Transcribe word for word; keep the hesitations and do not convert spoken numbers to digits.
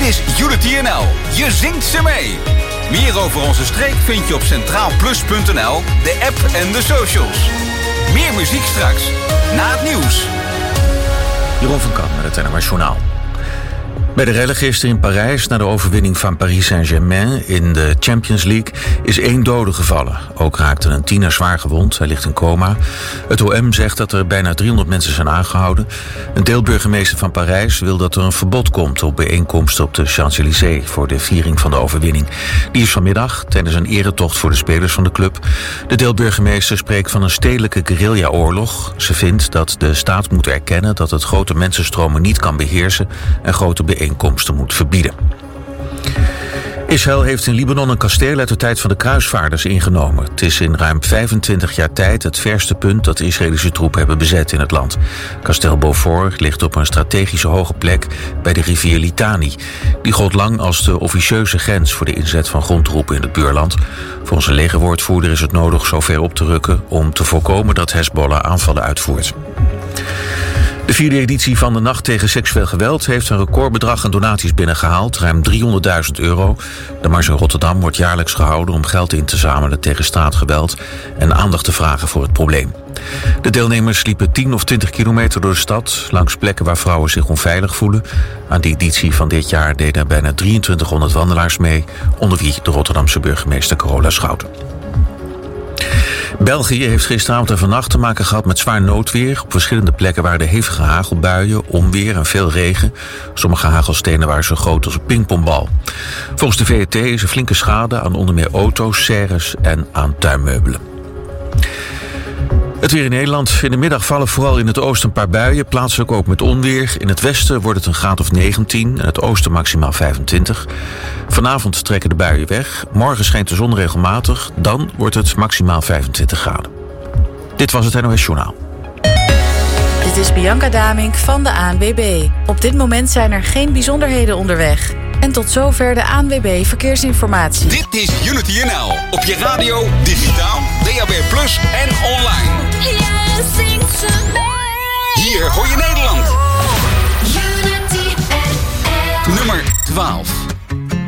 is Unity N L. Je zingt ze mee. Meer over onze streek vind je op centraal plus punt n l, de app en de socials. Meer muziek straks, na het nieuws. Jeroen van Kamp met het N O S Journaal. Bij de rellen gisteren in Parijs, na de overwinning van Paris Saint-Germain in de Champions League, is één dode gevallen. Ook raakte een tiener zwaar gewond, hij ligt in coma. Het O M zegt dat er bijna driehonderd mensen zijn aangehouden. Een deelburgemeester van Parijs wil dat er een verbod komt op bijeenkomsten op de Champs-Élysées voor de viering van de overwinning. Die is vanmiddag tijdens een eretocht voor de spelers van de club. De deelburgemeester spreekt van een stedelijke guerrilla-oorlog. Ze vindt dat de staat moet erkennen dat het grote mensenstromen niet kan beheersen en grote bijeenkomsten moet verbieden. Israël heeft in Libanon een kasteel uit de tijd van de kruisvaarders ingenomen. Het is in ruim vijfentwintig jaar tijd het verste punt dat de Israëlische troepen hebben bezet in het land. Kasteel Beaufort ligt op een strategische hoge plek bij de rivier Litani. Die gold lang als de officieuze grens voor de inzet van grondtroepen in het buurland. Volgens een legerwoordvoerder is het nodig zo ver op te rukken om te voorkomen dat Hezbollah aanvallen uitvoert. De vierde editie van de Nacht tegen Seksueel Geweld heeft een recordbedrag aan donaties binnengehaald, ruim driehonderdduizend euro. De Mars in Rotterdam wordt jaarlijks gehouden om geld in te zamelen tegen straatgeweld en aandacht te vragen voor het probleem. De deelnemers liepen tien of twintig kilometer door de stad, langs plekken waar vrouwen zich onveilig voelen. Aan de editie van dit jaar deden er bijna drieëntwintighonderd wandelaars mee, onder wie de Rotterdamse burgemeester Carola Schouten. België heeft gisteravond en vannacht te maken gehad met zwaar noodweer. Op verschillende plekken waren er hevige hagelbuien, onweer en veel regen. Sommige hagelstenen waren zo groot als een pingpongbal. Volgens de V R T is er flinke schade aan onder meer auto's, serres en aan tuinmeubelen. Het weer in Nederland. In de middag vallen vooral in het oosten een paar buien, plaatselijk ook met onweer. In het westen wordt het een graad of negentien, in het oosten maximaal vijfentwintig. Vanavond trekken de buien weg. Morgen schijnt de zon regelmatig, dan wordt het maximaal vijfentwintig graden. Dit was het N O S Journaal. Dit is Bianca Damink van de A N W B. Op dit moment zijn er geen bijzonderheden onderweg. En tot zover de A N W B Verkeersinformatie. Dit is Unity N L. Op je radio, digitaal, D A B plus en online. Hier hoor je Nederland. Nummer twaalf.